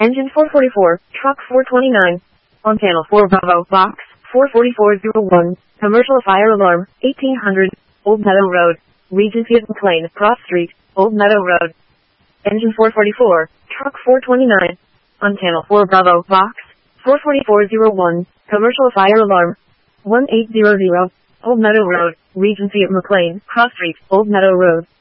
Engine 444, Truck 429. On Channel 4 Bravo, Box 44401. Commercial fire alarm, 1800. Old Meadow Road, Regency at McLean, Cross Street, Old Meadow Road. Engine 444, Truck 429. On Channel 4 Bravo, Box 44401. Commercial fire alarm, 1800. Old Meadow Road, Regency at McLean, Cross Street, Old Meadow Road.